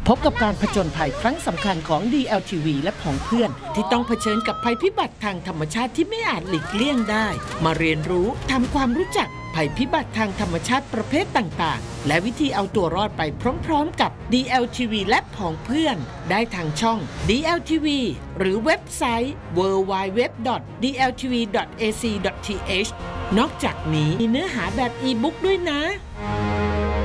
พบกับการผจญภัยครั้งสำคัญของ DLTV และผองเพื่อนที่ต้องเผชิญกับภัยพิบัติทางธรรมชาติที่ไม่อาจหลีกเลี่ยงได้มาเรียนรู้ทำความรู้จักภัยพิบัติทางธรรมชาติประเภทต่างๆและวิธีเอาตัวรอดไปพร้อมๆกับ DLTV และผองเพื่อนได้ทางช่อง DLTV หรือเว็บไซต์ www.dltv.ac.th นอกจากนี้มีเนื้อหาแบบอีบุ๊กด้วยนะ